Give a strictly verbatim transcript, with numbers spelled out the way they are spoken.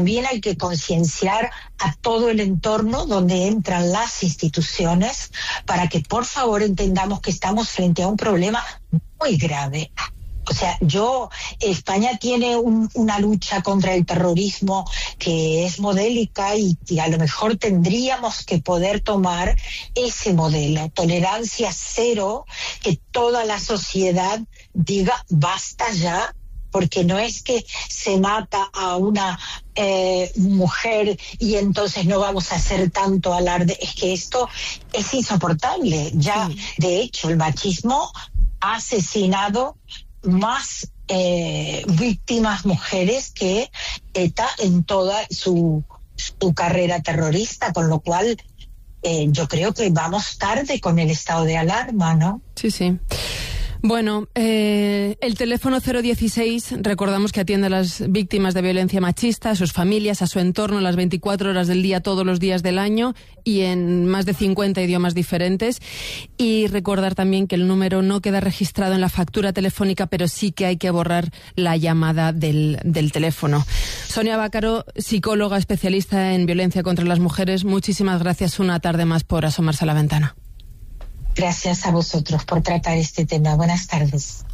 También hay que concienciar a todo el entorno donde entran las instituciones para que por favor entendamos que estamos frente a un problema muy grave. O sea, yo, España tiene un, una lucha contra el terrorismo que es modélica y, y a lo mejor tendríamos que poder tomar ese modelo, tolerancia cero, que toda la sociedad diga basta ya, porque no es que se mata a una eh, mujer y entonces no vamos a hacer tanto alarde, es que esto es insoportable. Ya, sí. De hecho, el machismo ha asesinado más eh, víctimas mujeres que ETA en toda su, su carrera terrorista, con lo cual eh, yo creo que vamos tarde con el estado de alarma, ¿no? Sí, sí. Bueno, eh, el teléfono cero dieciséis, recordamos que atiende a las víctimas de violencia machista, a sus familias, a su entorno, las veinticuatro horas del día, todos los días del año y en más de cincuenta idiomas diferentes. Y recordar también que el número no queda registrado en la factura telefónica, pero sí que hay que borrar la llamada del, del teléfono. Sonia Bácaro, psicóloga especialista en violencia contra las mujeres, muchísimas gracias una tarde más por asomarse a la ventana. Gracias a vosotros por tratar este tema. Buenas tardes.